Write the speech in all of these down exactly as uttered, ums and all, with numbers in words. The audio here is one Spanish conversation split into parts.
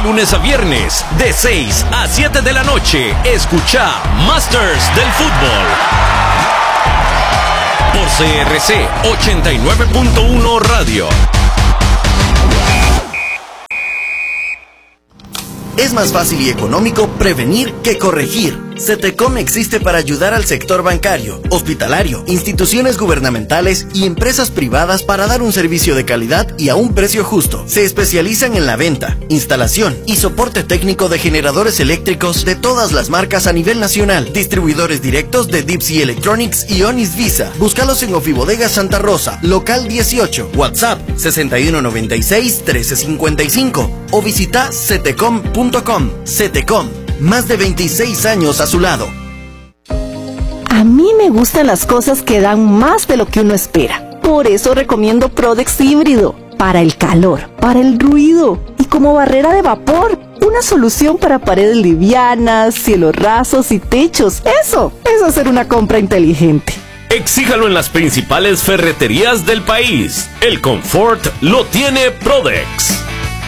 lunes a viernes, de seis a siete de la noche, escucha Masters del Fútbol. Por C R C ochenta y nueve punto uno Radio. Es más fácil y económico prevenir que corregir. CETECOM existe para ayudar al sector bancario, hospitalario, instituciones gubernamentales y empresas privadas para dar un servicio de calidad y a un precio justo. Se especializan en la venta, instalación y soporte técnico de generadores eléctricos de todas las marcas a nivel nacional. Distribuidores directos de Deep Sea Electronics y Onis Visa. Búscalos en Ofibodega Santa Rosa, local dieciocho, WhatsApp sesenta y uno noventa y seis trece cincuenta y cinco o visita cetecom punto com. CETECOM. Más de veintiséis años a su lado. A mí me gustan las cosas que dan más de lo que uno espera. Por eso recomiendo Prodex híbrido. Para el calor, para el ruido y como barrera de vapor. Una solución para paredes livianas, cielos rasos y techos. Eso es hacer una compra inteligente. Exíjalo en las principales ferreterías del país. El confort lo tiene Prodex.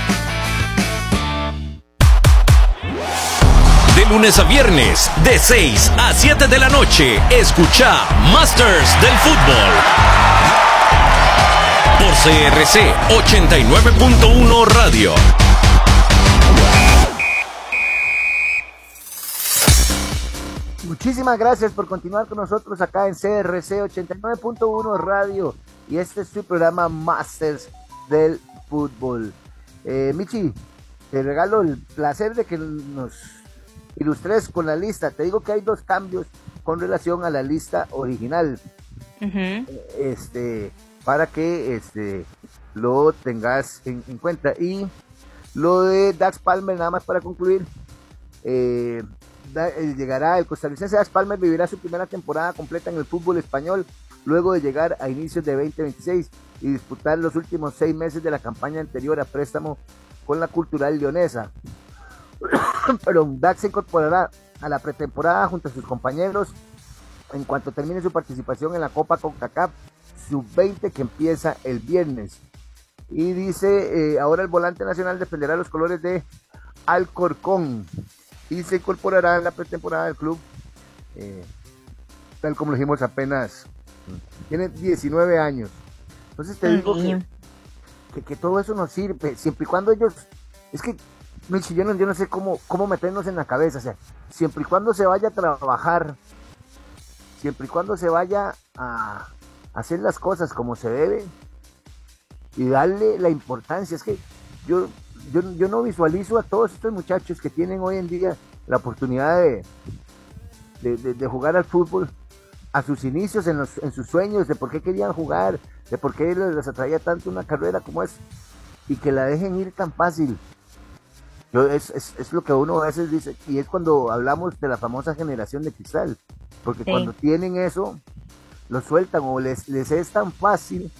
De lunes a viernes, de seis a siete de la noche, escucha Masters del Fútbol. Por C R C ochenta y nueve punto uno Radio. Muchísimas gracias por continuar con nosotros acá en C R C ochenta y nueve punto uno Radio. Y este es su programa Masters del Fútbol. Eh, Michi, te regalo el placer de que nos ilustres con la lista. Te digo que hay dos cambios con relación a la lista original. Uh-huh. Este, para que este lo tengas en, en cuenta. Y lo de Dax Palmer, nada más para concluir. Eh, da, eh, llegará el costarricense Dax Palmer, vivirá su primera temporada completa en el fútbol español, luego de llegar a inicios de veinte veintiséis y disputar los últimos seis meses de la campaña anterior a préstamo con la Cultural Leonesa. Pero Dax se incorporará a la pretemporada junto a sus compañeros en cuanto termine su participación en la Copa CONCACAF sub veinte que empieza el viernes. Y dice, eh, ahora el volante nacional defenderá los colores de Alcorcón y se incorporará en la pretemporada del club, eh, tal como lo dijimos, apenas tiene diecinueve años. Entonces te digo que, que, que todo eso nos sirve, siempre y cuando ellos, es que Michi, yo no, yo no sé cómo, cómo meternos en la cabeza, o sea, siempre y cuando se vaya a trabajar, siempre y cuando se vaya a hacer las cosas como se debe y darle la importancia. Es que yo, yo, yo no visualizo a todos estos muchachos que tienen hoy en día la oportunidad de, de, de, de jugar al fútbol a sus inicios, en, los, en sus sueños, de por qué querían jugar, de por qué les, les atraía tanto una carrera como es, y que la dejen ir tan fácil. Yo, es, es, es lo que uno a veces dice, y es cuando hablamos de la famosa generación de cristal, porque sí, cuando tienen eso, lo sueltan, o les, les es tan fácil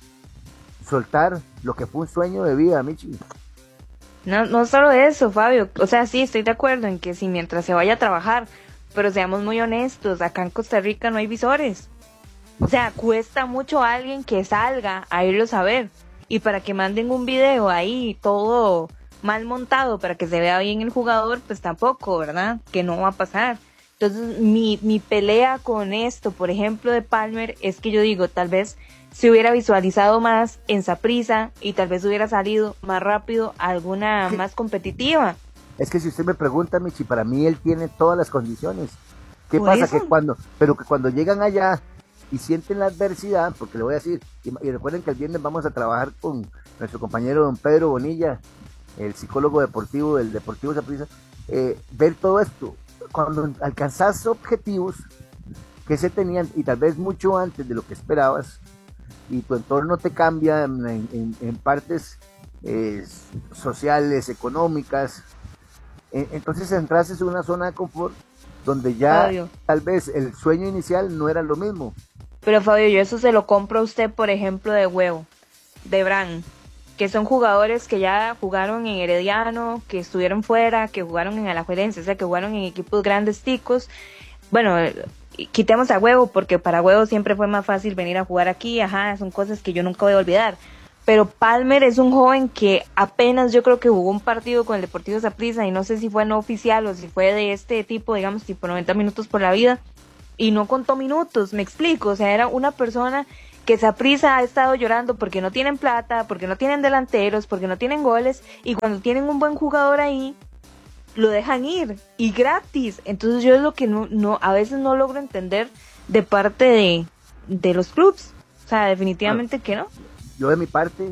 soltar lo que fue un sueño de vida, Michi. No, no solo eso, Fabio, o sea, sí, estoy de acuerdo en que si mientras se vaya a trabajar, pero seamos muy honestos, acá en Costa Rica no hay visores, o sea, cuesta mucho a alguien que salga a irlos a ver, y para que manden un video ahí todo mal montado para que se vea bien el jugador, pues tampoco, ¿verdad? Que no va a pasar. Entonces, mi, mi pelea con esto, por ejemplo, de Palmer, es que yo digo, tal vez se hubiera visualizado más en Saprissa y tal vez hubiera salido más rápido alguna más competitiva. Es que si usted me pregunta, Michi, para mí él tiene todas las condiciones. ¿Qué ¿Por pasa? eso? Que cuando, pero que cuando llegan allá y sienten la adversidad, porque le voy a decir, y, y recuerden que el viernes vamos a trabajar con nuestro compañero don Pedro Bonilla, el psicólogo deportivo del Deportivo Saprissa, eh, ver todo esto, cuando alcanzas objetivos que se tenían y tal vez mucho antes de lo que esperabas, y tu entorno te cambia en, en, en partes eh, sociales, económicas, eh, entonces entraste en una zona de confort donde ya Fabio, tal vez el sueño inicial no era lo mismo. Pero Fabio, yo eso se lo compro a usted, por ejemplo, de Huevo, de Bran, que son jugadores que ya jugaron en Herediano, que estuvieron fuera, que jugaron en Alajuelense, o sea, que jugaron en equipos grandes ticos. Bueno, quitemos a Huevo, porque para Huevo siempre fue más fácil venir a jugar aquí, ajá, son cosas que yo nunca voy a olvidar. pero Palmer es un joven que apenas yo creo que jugó un partido con el Deportivo Saprissa y no sé si fue no oficial o si fue de este tipo, digamos, tipo noventa minutos por la vida, y no contó minutos, me explico, o sea, era una persona que Saprissa ha estado llorando porque no tienen plata, porque no tienen delanteros, porque no tienen goles, y cuando tienen un buen jugador ahí, lo dejan ir, y gratis. Entonces yo es lo que no, no a veces no logro entender de parte de, de los clubs, o sea, definitivamente ah, que no. Yo de mi parte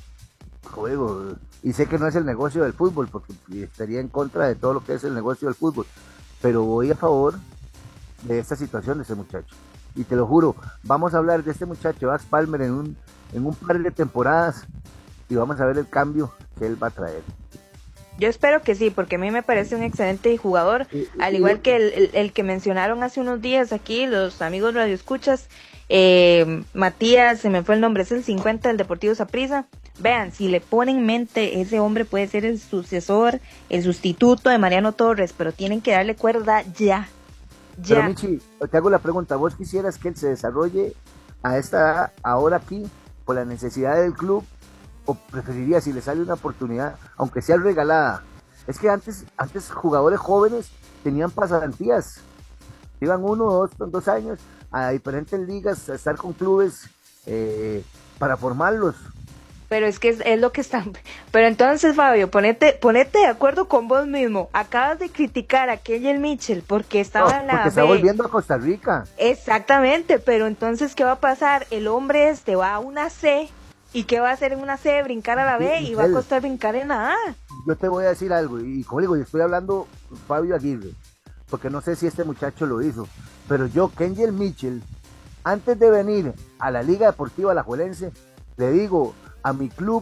juego y sé que no es el negocio del fútbol porque estaría en contra de todo lo que es el negocio del fútbol, pero voy a favor de esta situación de ese muchacho y te lo juro, vamos a hablar de este muchacho Ax Palmer en un, en un par de temporadas y vamos a ver el cambio que él va a traer. Yo espero que sí, porque a mí me parece un excelente jugador, y, al y, igual y, que el, el, el que mencionaron hace unos días aquí, los amigos radioescuchas, eh, Matías, se me fue el nombre, es el cincuenta del Deportivo Saprissa. Vean, si le ponen en mente, ese hombre puede ser el sucesor, el sustituto de Mariano Torres, pero tienen que darle cuerda ya, ya. Pero Michi, te hago la pregunta, ¿vos quisieras que él se desarrolle a esta ahora aquí, por la necesidad del club, o preferirías si le sale una oportunidad, aunque sea regalada? Es que antes, antes jugadores jóvenes tenían pasantías, iban uno, dos, dos años a diferentes ligas, a estar con clubes eh, para formarlos. Pero es que es, es lo que están. Pero entonces, Fabio, ponete, ponete de acuerdo con vos mismo. Acabas de criticar a Kenyel Mitchell porque estaba no, en la porque B. está volviendo a Costa Rica. Exactamente, pero entonces, ¿qué va a pasar? El hombre este va a una C. ¿Y qué va a hacer en una C? Brincar a la B sí, y va a costar brincar en la A. Yo te voy a decir algo, y como digo, yo estoy hablando Fabio Aguirre, porque no sé si este muchacho lo hizo, pero yo, Kenyel Mitchell, antes de venir a la Liga Deportiva Alajuelense, le digo a mi club,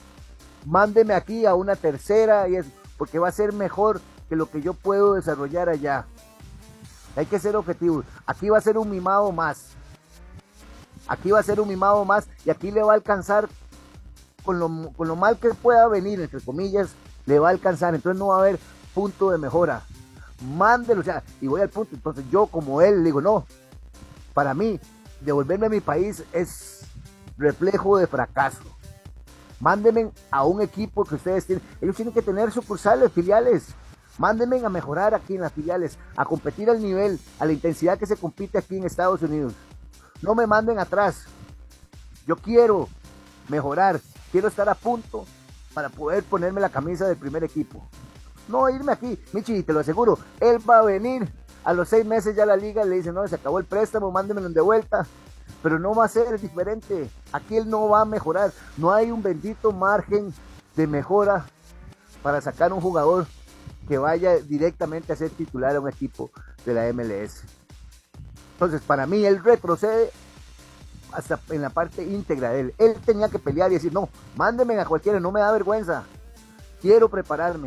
mándeme aquí a una tercera, y es, porque va a ser mejor que lo que yo puedo desarrollar allá. Hay que ser objetivos. Aquí va a ser un mimado más. Aquí va a ser un mimado más y aquí le va a alcanzar con lo, con lo mal que pueda venir, entre comillas, le va a alcanzar. Entonces no va a haber punto de mejora. Mándelo, o sea, y voy al punto. Entonces yo como él digo, no, para mí, devolverme a mi país es reflejo de fracaso. Mándenme a un equipo que ustedes tienen. Ellos tienen que tener sucursales, filiales. Mándenme a mejorar aquí en las filiales, a competir al nivel, a la intensidad que se compite aquí en Estados Unidos. No me manden atrás. Yo quiero mejorar, quiero estar a punto para poder ponerme la camisa del primer equipo. No irme aquí, Michi, te lo aseguro, él va a venir, a los seis meses ya la liga le dice, no, se acabó el préstamo, mándenmelo de vuelta. Pero no va a ser diferente, aquí él no va a mejorar, no hay un bendito margen de mejora para sacar un jugador que vaya directamente a ser titular a un equipo de la M L S. Entonces, para mí, él retrocede hasta en la parte íntegra de él. Él tenía que pelear y decir, no, mándenme a cualquiera, no me da vergüenza. Quiero prepararme.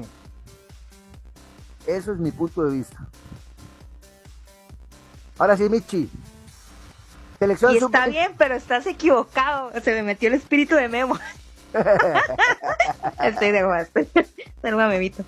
Eso es mi punto de vista. Ahora sí, Michi. Selección y está sub- bien, pero estás equivocado. Se me metió el espíritu de Memo. Estoy de guaste. Saluda, Memito.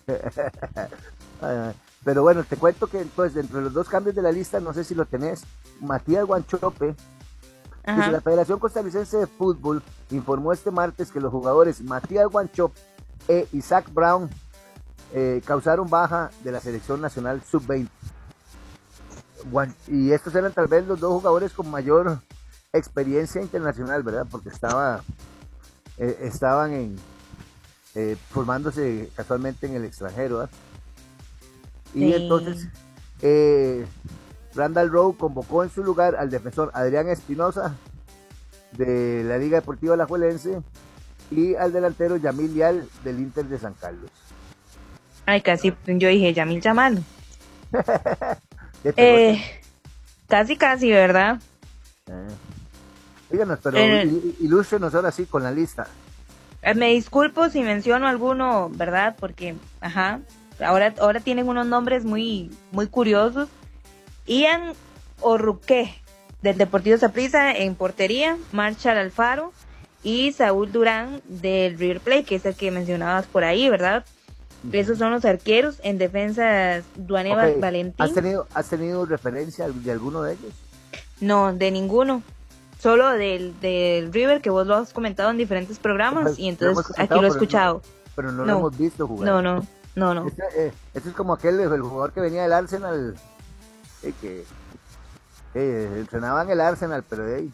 Pero bueno, te cuento que entonces dentro de los dos cambios de la lista, no sé si lo tenés, Matías Guanchope, dice, la Federación Costarricense de Fútbol informó este martes que los jugadores Matías Guanchope e Isaac Brown eh, causaron baja de la selección nacional sub veinte. Y estos eran tal vez los dos jugadores con mayor experiencia internacional, ¿verdad? Porque estaba, eh, estaban en, eh, formándose casualmente en el extranjero, ¿verdad? Y sí. Entonces, eh, Randall Rowe convocó en su lugar al defensor Adrián Espinosa de la Liga Deportiva Alajuelense y al delantero Yamil Leal del Inter de San Carlos. Ay, casi yo dije Yamil Yamal. eh, casi, casi, ¿verdad? Eh. Díganos, pero eh, ilústrenos ahora sí con la lista. Eh, me disculpo si menciono alguno, ¿verdad? Porque, ajá. Ahora, ahora tienen unos nombres muy, muy curiosos. Ian Orruque, del Deportivo Saprissa, en portería. Marshall Alfaro y Saúl Durán, del River Plate, que es el que mencionabas por ahí, ¿verdad? Uh-huh. Esos son los arqueros. En defensa, Duane okay. Valentín. ¿Has tenido, ¿Has tenido referencia de alguno de ellos? No, de ninguno. solo del, del River, que vos lo has comentado en diferentes programas, Pues, y entonces lo aquí lo he escuchado. Pero no, pero no, No. lo hemos visto jugar. No, no, no, no. Este, eh, este es como aquel, el jugador que venía del Arsenal, eh, que eh, entrenaba en el Arsenal, pero de ahí,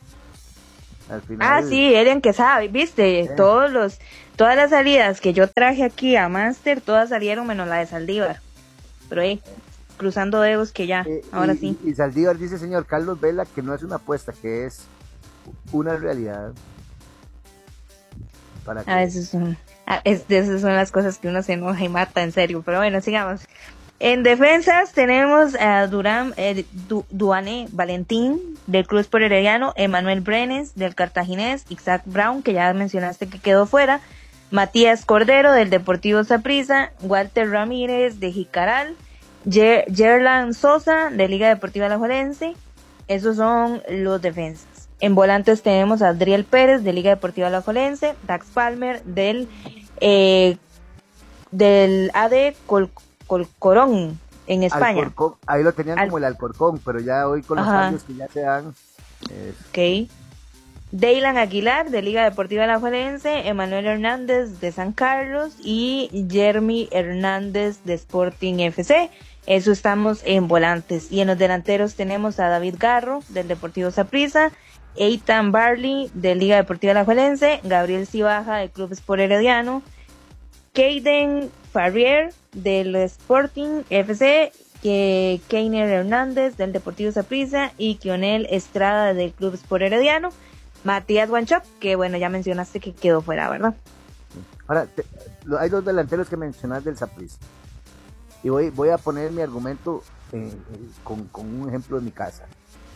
al final... Ah, sí, Elian Quesada, viste, Eh. todos los, todas las salidas que yo traje aquí a Master, todas salieron menos la de Saldívar. Pero ahí, cruzando dedos que ya, Eh, ahora y, sí. Y, y Saldívar dice, señor Carlos Vela, que no es una apuesta, que es una realidad. Para que... A veces son, a- es, de esas son las cosas que uno se enoja y mata, en serio. Pero bueno, sigamos. En defensas tenemos a Durán, eh, Du- Duane Valentín del Club Sport Herediano, Emanuel Brenes del Cartaginés, Isaac Brown, que ya mencionaste que quedó fuera, Matías Cordero del Deportivo Saprissa, Walter Ramírez de Jicaral, Ger- Gerlan Sosa de Liga Deportiva Alajuelense. Esos son los defensas. En volantes tenemos a Adriel Pérez de Liga Deportiva Alajuelense, Dax Palmer del eh, del A D Col Colcorón en España. Alcorcón, ahí lo tenían Al- como el Alcorcón, pero ya hoy con los Ajá. cambios que ya se dan, es- Ok. Daylan Aguilar de Liga Deportiva Alajuelense, Emanuel Hernández de San Carlos y Jeremy Hernández de Sporting F C. Eso estamos en volantes. Y en los delanteros tenemos a David Garro del Deportivo Saprissa, Eitan Barley de Liga Deportiva Alajuelense, Gabriel Cibaja del Club Sport Herediano, Kaden Farrier del Sporting F C, que Keiner Hernández del Deportivo Saprissa y Kionel Estrada del Club Sport Herediano, Matías Wanchop, que bueno, ya mencionaste que quedó fuera, ¿verdad? Ahora, te- lo- hay dos delanteros que mencionas del Saprissa. Y voy, voy a poner mi argumento eh, eh, con, con un ejemplo de mi casa.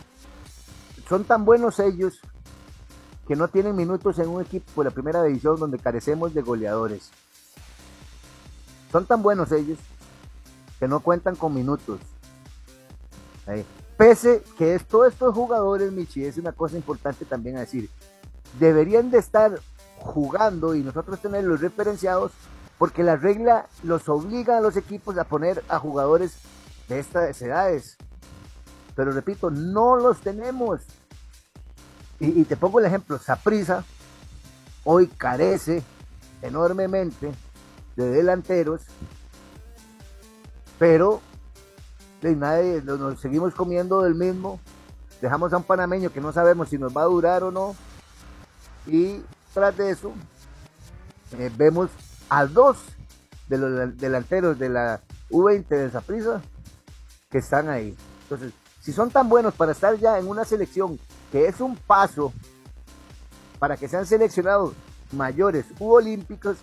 Son tan buenos ellos que no tienen minutos en un equipo de la primera división donde carecemos de goleadores. Son tan buenos ellos que no cuentan con minutos. Ahí. Pese que es, todos estos jugadores, Michi, es una cosa importante también a decir, deberían de estar jugando y nosotros tenerlos referenciados porque la regla los obliga a los equipos a poner a jugadores de estas edades. Pero repito, no los tenemos. Y, y te pongo el ejemplo, Saprissa hoy carece enormemente de delanteros, pero de nadie, nos, nos seguimos comiendo del mismo, dejamos a un panameño que no sabemos si nos va a durar o no, y tras de eso eh, vemos a dos de los delanteros de la U veinte de Saprissa que están ahí. Entonces, si son tan buenos para estar ya en una selección que es un paso para que sean seleccionados mayores u olímpicos,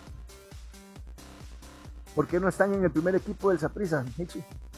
¿por qué no están en el primer equipo del Saprissa, Michi?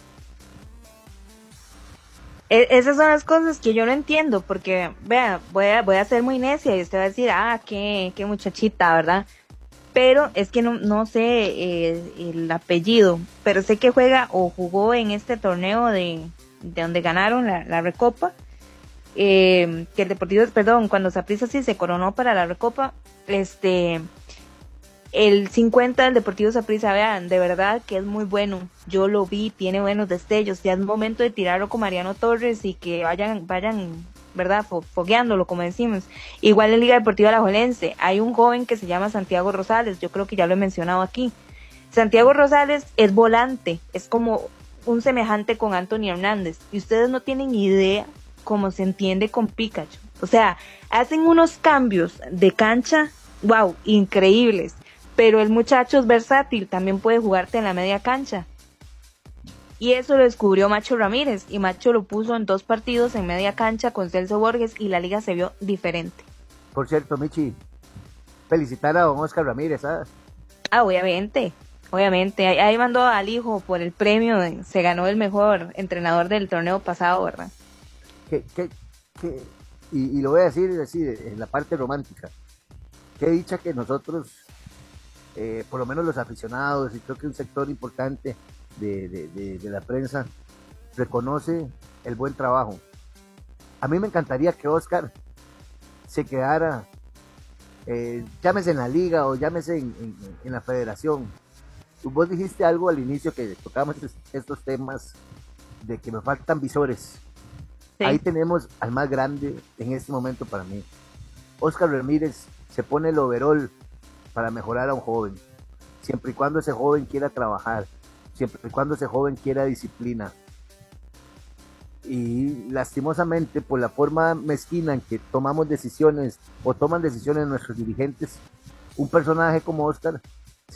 E- esas son las cosas que yo no entiendo, porque, vea, voy a, voy a ser muy necia y usted va a decir, ah, qué, qué muchachita, ¿verdad? Pero es que no, no sé eh, el apellido, pero sé que juega o jugó en este torneo de, de donde ganaron la, la Recopa, eh, que el Deportivo, perdón, cuando Saprissa sí se coronó para la Recopa, este, el cincuenta del Deportivo Saprissa, vean, de verdad que es muy bueno, yo lo vi, tiene buenos destellos, ya es momento de tirarlo con Mariano Torres y que vayan, vayan, ¿verdad?, Fo- fogueándolo, como decimos. Igual en Liga Deportiva Alajuelense, hay un joven que se llama Santiago Rosales, yo creo que ya lo he mencionado aquí. Santiago Rosales es volante, es como un semejante con Anthony Hernández, y ustedes no tienen idea cómo se entiende con Pikachu. O sea, hacen unos cambios de cancha, wow, increíbles. Pero el muchacho es versátil, también puede jugarte en la media cancha. Y eso lo descubrió Macho Ramírez, y Macho lo puso en dos partidos en media cancha con Celso Borges y la liga se vio diferente. Por cierto, Michi, felicitar a don Oscar Ramírez, ¿ah? Ah, obviamente, obviamente. Ahí, ahí mandó al hijo por el premio, de- se ganó el mejor entrenador del torneo pasado, ¿verdad? Que, que, que, y, y lo voy a decir así, en la parte romántica. Qué dicha que nosotros, eh, por lo menos los aficionados, y creo que un sector importante de, de, de, de la prensa, reconoce el buen trabajo. A mí me encantaría que Oscar se quedara, eh, llámese en la liga o llámese en, en, en la federación. Vos dijiste algo al inicio que tocamos estos temas de que me faltan visores. Sí. Ahí tenemos al más grande en este momento para mí. Oscar Ramírez se pone el overall para mejorar a un joven, siempre y cuando ese joven quiera trabajar, siempre y cuando ese joven quiera disciplina. Y lastimosamente, por la forma mezquina en que tomamos decisiones o toman decisiones nuestros dirigentes, un personaje como Oscar